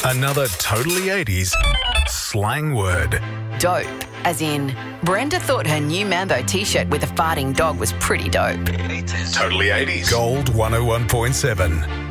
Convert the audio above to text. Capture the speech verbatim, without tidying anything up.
Another totally eighties slang word. Dope, as in, Brenda thought her new Mambo t-shirt with a farting dog was pretty dope. Totally eighties. Gold one oh one point seven.